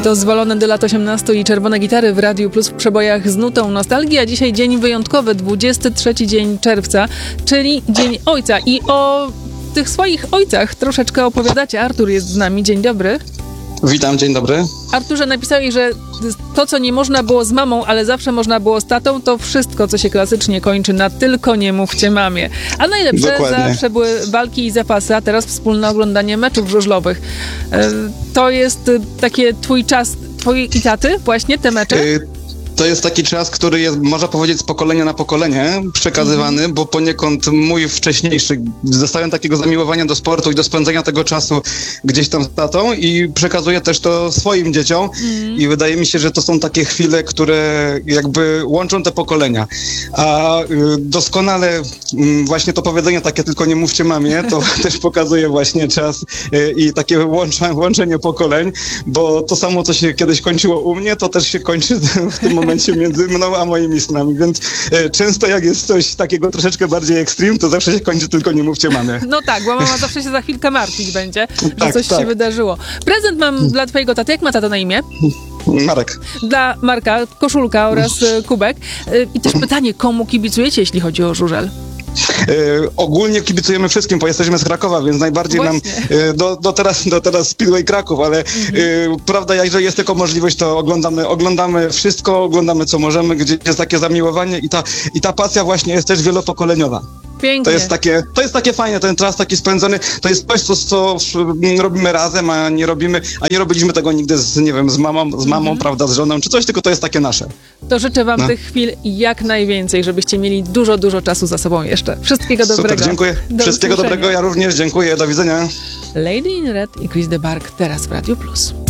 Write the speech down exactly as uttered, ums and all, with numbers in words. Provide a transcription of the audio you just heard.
To zwolone do lat osiemnastu i czerwone gitary w Radiu Plus w przebojach z nutą nostalgii, a dzisiaj dzień wyjątkowy, dwudziesty trzeci dzień czerwca, czyli Dzień Ojca. I o tych swoich ojcach troszeczkę opowiadacie. Artur jest z nami. Dzień dobry. Witam, dzień dobry. Arturze, napisałeś, że to, co nie można było z mamą, ale zawsze można było z tatą, to wszystko, co się klasycznie kończy na tylko nie mówcie mamie. A najlepsze Dokładnie. zawsze były walki i zapasy, a teraz wspólne oglądanie meczów żużlowych. To jest takie twój czas, twojej i taty, właśnie te mecze? Y- To jest taki czas, który jest, można powiedzieć, z pokolenia na pokolenie przekazywany, mm. bo poniekąd mój wcześniejszy, dostałem takiego zamiłowania do sportu i do spędzenia tego czasu gdzieś tam z tatą i przekazuję też to swoim dzieciom mm. i wydaje mi się, że to są takie chwile, które jakby łączą te pokolenia. A y, doskonale y, właśnie to powiedzenie takie tylko nie mówcie mamie, to też pokazuje właśnie czas y, i takie łącza, łączenie pokoleń, bo to samo, co się kiedyś kończyło u mnie, to też się kończy w tym momencie momencie między mną a moimi synami, więc e, często jak jest coś takiego troszeczkę bardziej ekstrem, to zawsze się kończy tylko nie mówcie mamie. No tak, bo mama zawsze się za chwilkę martwić będzie, że tak, coś tak. się wydarzyło. Prezent mam dla twojego taty. Jak ma tata na imię? Marek. Dla Marka koszulka oraz kubek. I też pytanie, komu kibicujecie, jeśli chodzi o żużel? E, ogólnie kibicujemy wszystkim, bo jesteśmy z Krakowa, więc najbardziej Właśnie. nam e, do, do teraz do teraz Speedway Kraków, ale mhm. e, prawda, jeżeli jest tylko możliwość, to oglądamy, oglądamy wszystko, oglądamy co możemy, gdzie jest takie zamiłowanie i ta, i ta pasja właśnie jest też wielopokoleniowa. Pięknie. To jest takie, to jest takie fajne, ten czas taki spędzony, to jest coś, co, co robimy razem, a nie robimy, a nie robiliśmy tego nigdy z, nie wiem, z mamą, z mamą, mm-hmm. prawda, z żoną, czy coś, tylko to jest takie nasze. To życzę wam no. tych chwil jak najwięcej, żebyście mieli dużo, dużo czasu za sobą jeszcze. Wszystkiego dobrego. Super, dziękuję. Do Wszystkiego usłyszenia. dobrego, ja również dziękuję, do widzenia. Lady in Red i Chris de Barg teraz w Radiu Plus.